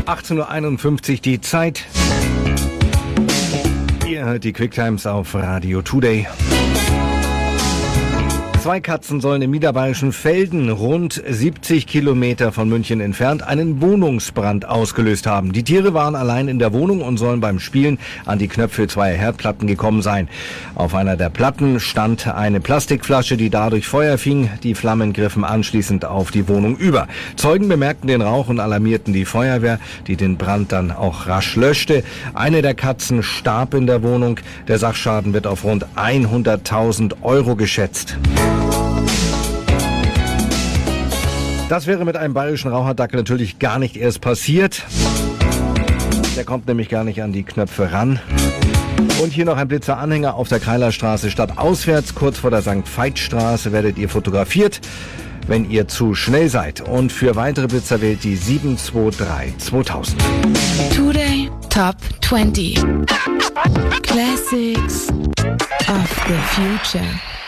18:51 Uhr die Zeit. Ihr hört die Quicktimes auf Radio Today. 2 Katzen sollen im niederbayerischen Velden, rund 70 Kilometer von München entfernt, einen Wohnungsbrand ausgelöst haben. Die Tiere waren allein in der Wohnung und sollen beim Spielen an die Knöpfe 2 Herdplatten gekommen sein. Auf einer der Platten stand eine Plastikflasche, die dadurch Feuer fing. Die Flammen griffen anschließend auf die Wohnung über. Zeugen bemerkten den Rauch und alarmierten die Feuerwehr, die den Brand dann auch rasch löschte. Eine der Katzen starb in der Wohnung. Der Sachschaden wird auf rund 100.000 Euro geschätzt. Das wäre mit einem bayerischen Raucherdackel natürlich gar nicht erst passiert. Der kommt nämlich gar nicht an die Knöpfe ran. Und hier noch ein Blitzeranhänger auf der Kreilerstraße stadtauswärts. Kurz vor der St.-Veit-Straße werdet ihr fotografiert, wenn ihr zu schnell seid. Und für weitere Blitzer wählt die 723 2000. Today Top 20 Classics of the Future.